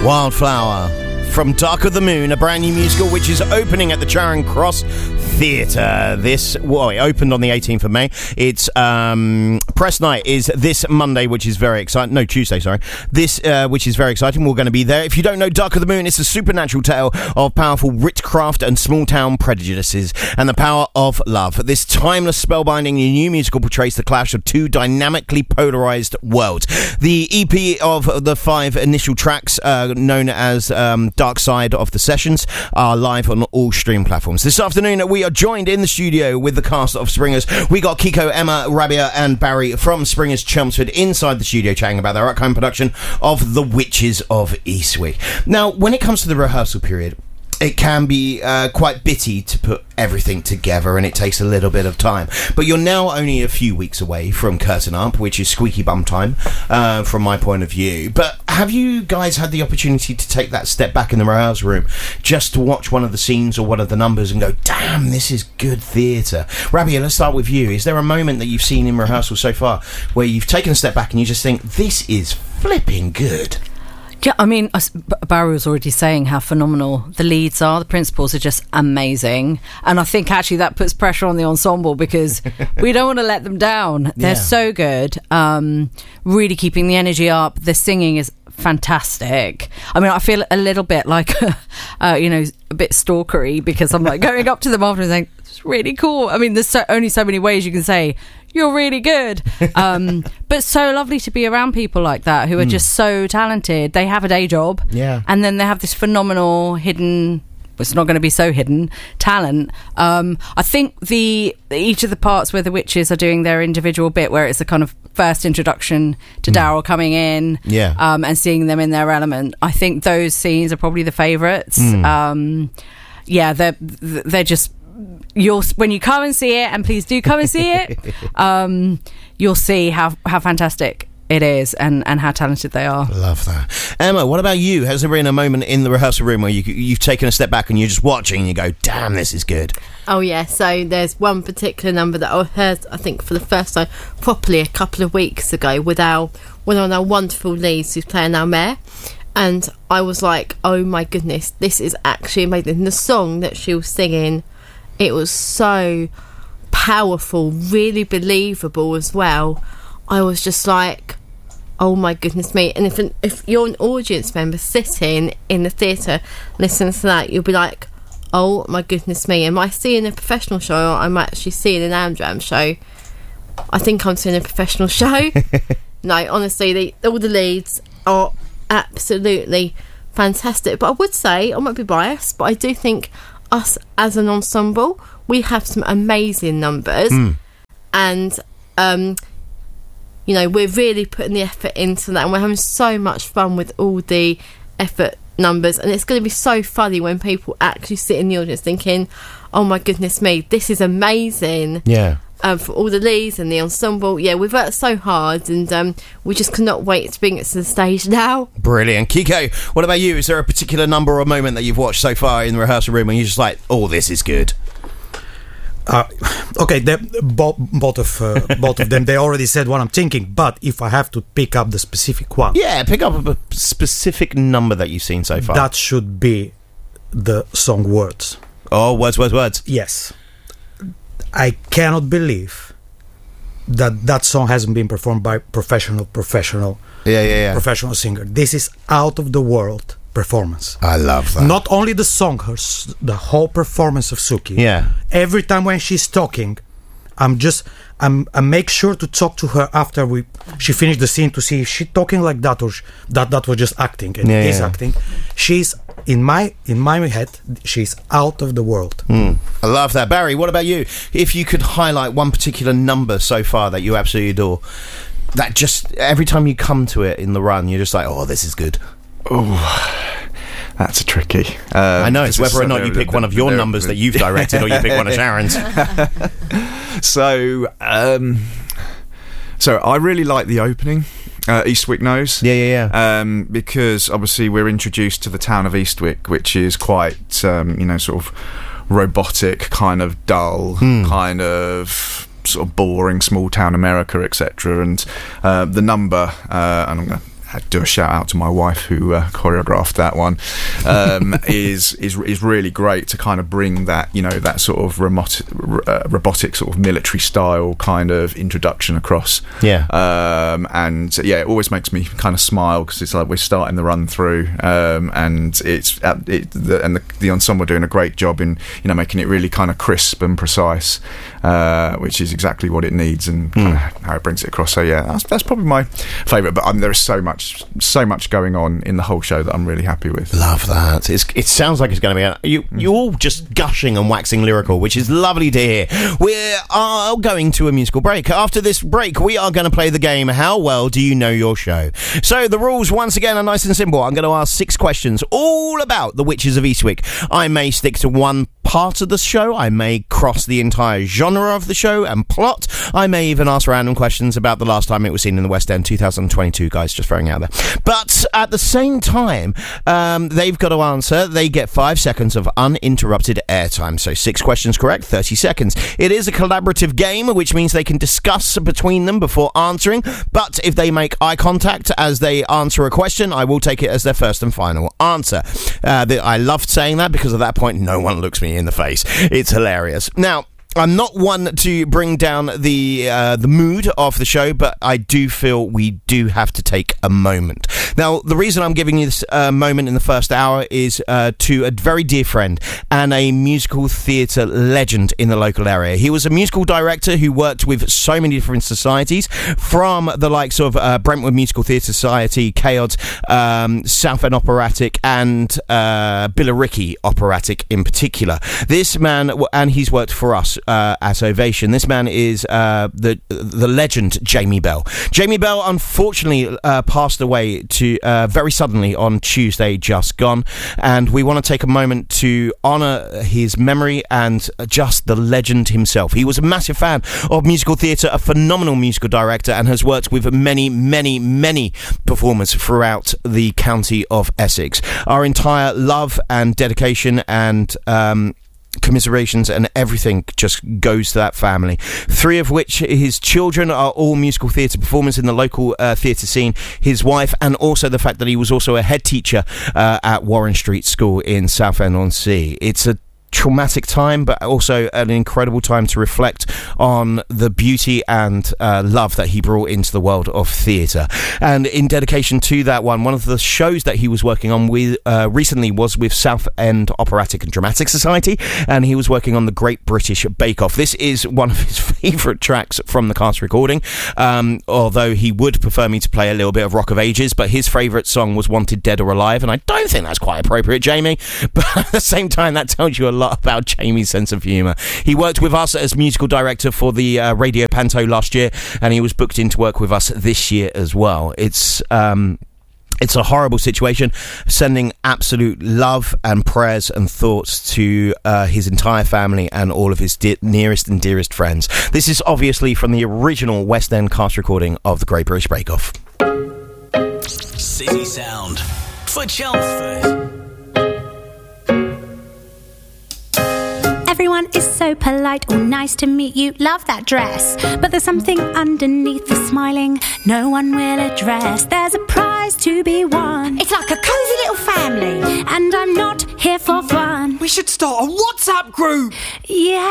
Wildflower from Dark of the Moon, a brand new musical which is opening at the Charing Cross Theatre. It opened on the 18th of May. Its press night is this Monday, which is very exciting. No, Tuesday, sorry. Which is very exciting. We're going to be there. If you don't know Dark of the Moon, it's a supernatural tale of powerful witchcraft and small-town prejudices and the power of love. This timeless, spellbinding new musical portrays the clash of two dynamically polarised worlds. The EP of the 5 initial tracks, known as Dark Side of the Sessions, are live on all stream platforms. This afternoon, we are joined in the studio with the cast of Springers. We got Kiko, Emma, Rabia and Barry from Springers Chelmsford inside the studio chatting about their upcoming production of The Witches of Eastwick. Now, when it comes to the rehearsal period, it can be quite bitty to put everything together, and it takes a little bit of time. But you're now only a few weeks away from Curtain Up, which is squeaky bum time, from my point of view. But have you guys had the opportunity to take that step back in the rehearsal room just to watch one of the scenes or one of the numbers and go, damn, this is good theatre? Rabia, let's start with you. Is there a moment that you've seen in rehearsal so far where you've taken a step back and you just think, this is flipping good? Yeah, I mean, Barry was already saying how phenomenal the leads are. The principals are just amazing. And I think actually that puts pressure on the ensemble because we don't want to let them down. They're so good. Really keeping the energy up. The singing is fantastic. I mean, I feel a little bit like, a bit stalkery because I'm like going up to them after and saying, it's really cool. I mean, there's only so many ways you can say, you're really good. But so lovely to be around people like that who are just so talented. They have a day job. Yeah. And then they have this phenomenal hidden, it's not going to be so hidden, talent. I think each of the parts where the witches are doing their individual bit, where it's a kind of first introduction to Daryl coming in and seeing them in their element, I think those scenes are probably the favourites. They're just... when you come and see it, and please do come and see it, you'll see how fantastic it is and how talented they are. Love that. Emma, what about you? Has there been a moment in the rehearsal room where you've taken a step back and you're just watching and you go, damn, this is good? Oh yeah, so there's one particular number that I heard, I think for the first time properly a couple of weeks ago with one of our wonderful leads who's playing our mayor. And I was like, oh my goodness, this is actually amazing. And the song that she was singing, it was so powerful, really believable as well. I was just like, oh my goodness me. And if you're an audience member sitting in the theatre listening to that, you'll be like, oh my goodness me. Am I seeing a professional show or I'm actually seeing an Amdram show? I think I'm seeing a professional show. No, honestly, all the leads are absolutely fantastic. But I would say, I might be biased, but I do think us as an ensemble, we have some amazing numbers, and we're really putting the effort into that, and we're having so much fun with all the effort numbers, and it's going to be so funny when people actually sit in the audience thinking, oh my goodness me, this is amazing. For all the leads and the ensemble. We've worked so hard, and we just cannot wait to bring it to the stage now. Brilliant. Kiko, what about you? Is there a particular number or moment that you've watched so far in the rehearsal room and you're just like, oh, this is good? Okay, both of them, they already said what I'm thinking, but if I have to pick up the specific one... Yeah, pick up a specific number that you've seen so far. That should be the song Words. Oh, Words. Yes. I cannot believe that song hasn't been performed by professional singer. This is out of the world performance. I love that. Not only the song, the whole performance of Suki. Yeah. Every time when she's talking, I make sure to talk to her after she finished the scene to see if she's talking like that or that was just acting and is acting. She's in my head, she's out of the world. I love that. Barry, what about you? If you could highlight one particular number so far that you absolutely adore, that just every time you come to it in the run, you're just like, oh, this is good. Oh, that's a tricky. I know, it's whether or not you pick one of your numbers that you've directed or you pick one of Sharon's. So I really like the opening, Eastwick Knows. Yeah. Because obviously we're introduced to the town of Eastwick, which is quite, sort of robotic, kind of dull, kind of sort of boring small town America, etc. And the number, and I'm going to do a shout out to my wife who choreographed that one, is really great to kind of bring that, you know, that sort of robotic sort of military style kind of introduction across. And it always makes me kind of smile because it's like we're starting the run through, and the ensemble are doing a great job in, you know, making it really kind of crisp and precise, which is exactly what it needs and kind of how it brings it across. So that's probably my favourite. But there is so much going on in the whole show that I'm really happy with. Love that. It sounds like it's going to be you're all just gushing and waxing lyrical, which is lovely to hear. We are going to a musical break. After this break, we are going to play the game How Well Do You Know Your Show? So the rules once again are nice and simple. I'm going to ask 6 questions all about the Witches of Eastwick. I may stick to one part of the show. I may cross the entire genre of the show and plot. I may even ask random questions about the last time it was seen in the West End, 2022, guys, just throwing out there. But at the same time, they've got to answer. They get 5 seconds of uninterrupted airtime. So 6 questions correct, 30 seconds. It is a collaborative game, which means they can discuss between them before answering. But if they make eye contact as they answer a question, I will take it as their first and final answer. I loved saying that because at that point, no one looks me in the face. It's hilarious. Now, I'm not one to bring down the mood of the show, but I do feel we do have to take a moment. Now, the reason I'm giving you this moment in the first hour is to a very dear friend and a musical theatre legend in the local area. He was a musical director who worked with so many different societies, from the likes of Brentwood Musical Theatre Society, Chaos, Southend Operatic, and Billericay Operatic in particular. This man, and he's worked for us at Ovation. This man is the legend Jamie Bell. Jamie Bell unfortunately passed away very suddenly on Tuesday just gone, and we want to take a moment to honour his memory and just the legend himself. He was a massive fan of musical theatre, a phenomenal musical director, and has worked with many, many, many performers throughout the county of Essex. Our entire love and dedication and commiserations and everything just goes to that family. 3 of which, his children, are all musical theatre performers in the local theatre scene. His wife, and also the fact that he was also a head teacher at Warren Street School in Southend-on-Sea. It's a traumatic time, but also an incredible time to reflect on the beauty and love that he brought into the world of theatre. And in dedication to that one of the shows that he was working on with recently was with Southend Operatic and Dramatic Society, and he was working on the Great British Bake Off. This is one of his favourite tracks from the cast recording, although he would prefer me to play a little bit of Rock of Ages, but his favourite song was Wanted Dead or Alive, and I don't think that's quite appropriate, Jamie, but at the same time that tells you a lot about Jamie's sense of humour. He worked with us as musical director for the Radio Panto last year, and he was booked in to work with us this year as well. It's a horrible situation. Sending absolute love and prayers and thoughts to his entire family and all of his nearest and dearest friends. This is obviously from the original West End cast recording of the Great British Bake Off. City Sound for Chelmsford. Everyone is so polite, all nice to meet you, love that dress. But there's something underneath the smiling no one will address. There's a prize to be won. It's like a cosy little family, and I'm not here for fun. We should start a WhatsApp group. Yeah.